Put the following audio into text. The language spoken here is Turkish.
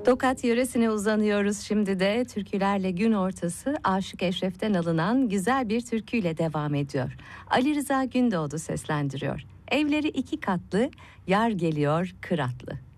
Tokat yöresine uzanıyoruz şimdi de. Türkülerle gün ortası Aşık Eşref'ten alınan güzel bir türküyle devam ediyor. Ali Rıza Gündoğdu seslendiriyor. Evleri 2 katlı, yar geliyor kıratlı.